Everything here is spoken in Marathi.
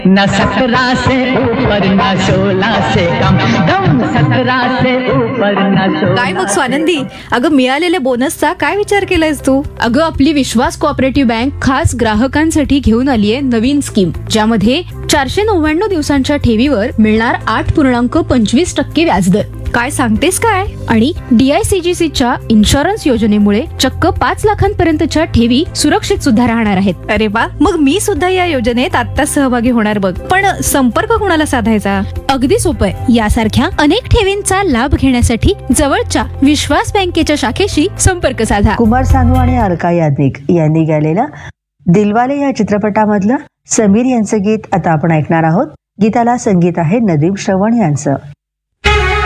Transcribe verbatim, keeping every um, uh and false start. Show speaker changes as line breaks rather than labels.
न सत्रह से ऊपर न सोलह से कम, दम सत्रह से ऊपर न सोलह.
काय मग स्वानंदी, अगं मिळालेल्या बोनसचा काय विचार केलायस तू?
अगं आपली विश्वास कोऑपरेटिव्ह बँक खास ग्राहकांसाठी घेऊन आलीये नवीन स्कीम, ज्यामध्ये चारशे नव्याण्णव दिवसांच्या ठेवीवर मिळणार आठ पूर्णांक पंचवीस टक्के व्याजदर.
काय सांगतेस काय?
आणि डीआयसीजीसीच्या इन्शुरन्स योजनेमुळे चक्क पाच लाखांपर्यंतच्या ठेवी सुरक्षित सुद्धा राहणार आहेत.
अरे वा, मग मी सुद्धा या योजनेत आता सहभागी होणार बघ. पण संपर्क कोणाला साधायचा?
अगदी सोपं आहे. यासारख्या अनेक ठेवींचा लाभ घेण्यासाठी जवळच्या विश्वास बँकेच्या शाखेशी संपर्क साधा.
कुमार सानू आणि अलका याज्ञिक यांनी गायलेला दिलवाले या चित्रपटामधलं समीर यांचं गीत आता आपण ऐकणार आहोत. गीताला संगीत आहे नदीम श्रवण यांचं.